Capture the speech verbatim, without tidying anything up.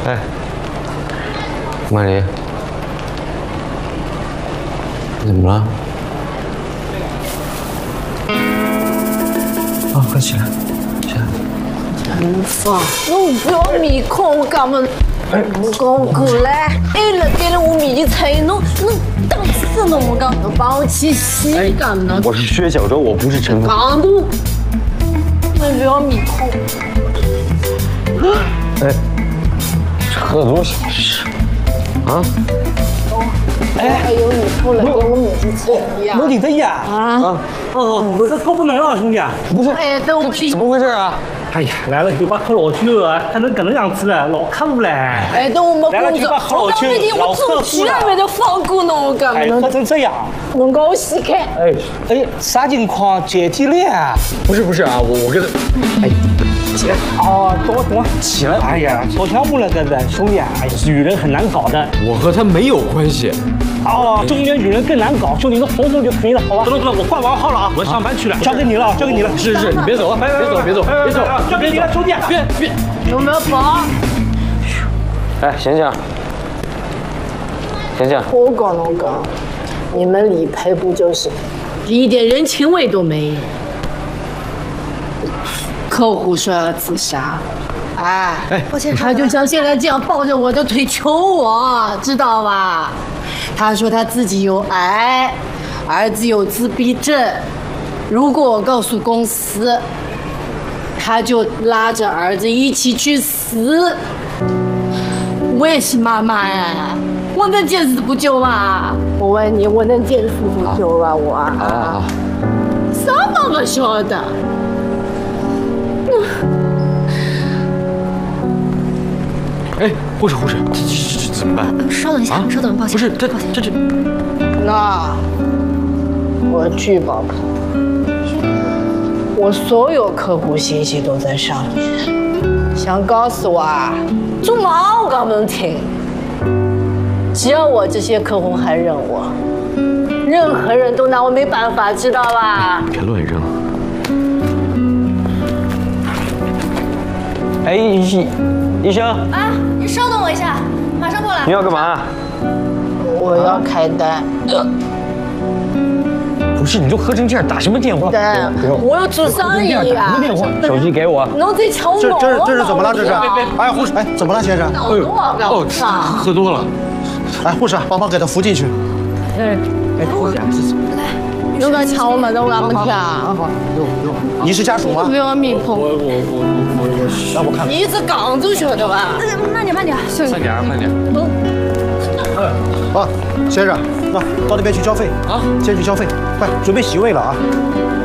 哎，曼丽，你怎么了？啊，快起来，起来！ 陈芳，侬不要面孔，我讲么？我讲过来，哎了对了，我面前菜，侬侬当死侬我讲，侬帮我去洗干嘛？ 我是薛小周，我不是陈芳。 讲都，侬不要面孔。 哎，喝多少事啊？ 哎，还有你出来跟我面前菜呀？ 我领着呀！ 啊！ 哦，这可不能啊，兄弟！ 不是， 哎，都屁！ 怎么回事啊？ 哎呀，来了就把喝老酒了，还能这个样子了，老客户嘞！ 哎，等我们工作，我刚才我出去了，没得放过侬，我干嘛能？喝成这样？ 侬给我洗开！ 哎哎，啥情况？姐弟恋？ 不是不是啊，我我跟他，哎，起来！ 哦，懂了懂了， 起来！ 哎呀，做项目了，这是兄弟啊，哎，女人很难搞的。 我和他没有关系。 哦，中年女人更难搞，兄弟，你哄哄就可以了，好吧？不能不能，我换完号了啊，我上班去了，交给你了，交给你了。 是是，你别走，别走别走别走， 交给你了，兄弟， 别别， 有没有跑？ 哎，醒醒，醒醒！ 我讲侬讲，你们理赔不就是一点人情味都没有？客户说要自杀，哎， 哎， 他就像现在这样抱着我的腿求我，知道吧？他说他自己有癌，儿子有自闭症，如果我告诉公司，他就拉着儿子一起去死。我也是妈妈呀，我能见死不救吗？我问你，我能见死不救吗？我啊， 好好好， 什么不晓得？ 哎，护士护士，这这这怎么办？ 稍等一下，稍等，抱歉。 不是，这这这， 那我拒保客户，我所有客户信息都在上面。想告诉我啊，做毛我们听。只要我这些客户还认我，任何人都拿我没办法，知道吧？ 别乱扔。 哎，医医生啊，你稍等我一下，马上过来。 你要干嘛？ 我要开单。 不是，你都喝成这样，打什么电话？ 单，我要做生意啊！ 什么电话？手机给我。 侬在抢我！ 这这是这是怎么了？这是？哎，护士，哎，怎么了，先生？ 哎呦，哦， 喝多了。 哎，护士，帮忙给他扶进去。 哎哎，护士， 侬敢抢我们的，我敢不抢？ 你是家属吗？ 不要面孔。 我我我我我， 让我看看。 你是港子晓得吧？ 慢点慢点， 慢点慢点。 啊，先生，那到那边去交费啊，先去交费，快准备洗胃了啊。